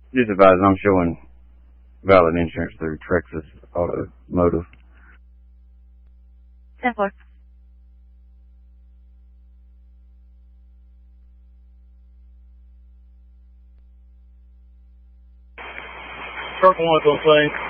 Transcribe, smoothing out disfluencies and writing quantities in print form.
Just advising, I'm showing valid insurance through Trexas Automotive. 10-4. Circle 1's on scene.